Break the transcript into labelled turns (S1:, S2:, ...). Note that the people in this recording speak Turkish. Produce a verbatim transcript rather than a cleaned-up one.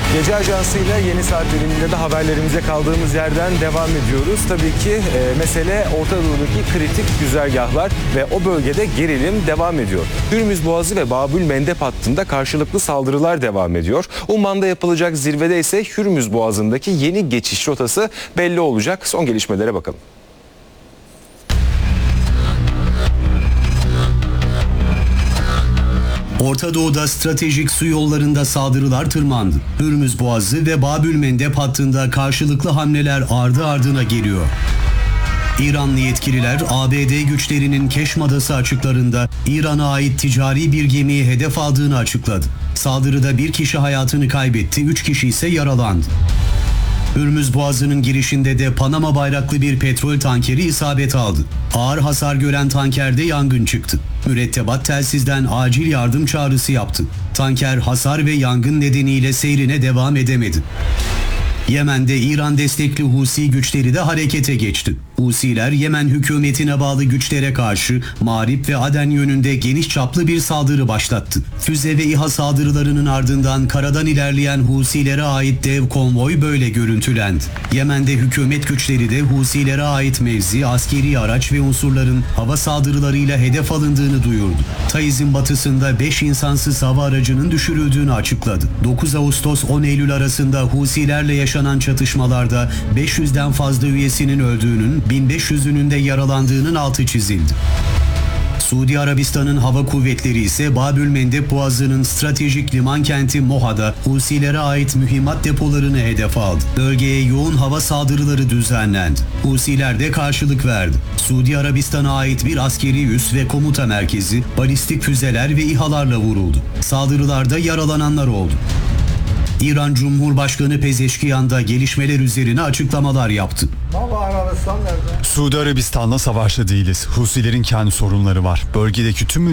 S1: Gece Ajansı'yla yeni saat diliminde de haberlerimize kaldığımız yerden devam ediyoruz. Tabii ki e, mesele Orta Doğu'daki kritik güzergahlar ve o bölgede gerilim devam ediyor. Hürmüz Boğazı ve Babül Mendeb hattında karşılıklı saldırılar devam ediyor. Umman'da yapılacak zirvede ise Hürmüz Boğazı'ndaki yeni geçiş rotası belli olacak. Son gelişmelere bakalım.
S2: Orta Doğu'da stratejik su yollarında saldırılar tırmandı. Hürmüz Boğazı ve Babül Mendeb hattında karşılıklı hamleler ardı ardına geliyor. İranlı yetkililer A B D güçlerinin Keşm Adası açıklarında İran'a ait ticari bir gemiyi hedef aldığını açıkladı. Saldırıda bir kişi hayatını kaybetti, üç kişi ise yaralandı. Hürmüz Boğazı'nın girişinde de Panama bayraklı bir petrol tankeri isabet aldı. Ağır hasar gören tankerde yangın çıktı. Mürettebat telsizden acil yardım çağrısı yaptı. Tanker hasar ve yangın nedeniyle seyrine devam edemedi. Yemen'de İran destekli Husi güçleri de harekete geçti. Husiler Yemen hükümetine bağlı güçlere karşı Mağrip ve Aden yönünde geniş çaplı bir saldırı başlattı. Füze ve İHA saldırılarının ardından karadan ilerleyen Husilere ait dev konvoy böyle görüntülendi. Yemen'de hükümet güçleri de Husilere ait mevzi, askeri araç ve unsurların hava saldırılarıyla hedef alındığını duyurdu. Taiz'in batısında beş insansız hava aracının düşürüldüğünü açıkladı. dokuz Ağustos on Eylül arasında Husilerle yaşanan çatışmalarda beş yüzden fazla üyesinin öldüğünün, bin beş yüzünün de yaralandığının altı çizildi. Suudi Arabistan'ın hava kuvvetleri ise Babül Mendeb Boğazı'nın stratejik liman kenti Moha'da Husilere ait mühimmat depolarını hedef aldı. Bölgeye yoğun hava saldırıları düzenlendi. Husiler de karşılık verdi. Suudi Arabistan'a ait bir askeri üs ve komuta merkezi balistik füzeler ve İHA'larla vuruldu. Saldırılarda yaralananlar oldu. İran Cumhurbaşkanı Pezeşkiyan da gelişmeler üzerine açıklamalar yaptı.
S3: Suudi Arabistan'la savaşta değiliz. Husilerin kendi sorunları var. Bölgedeki tüm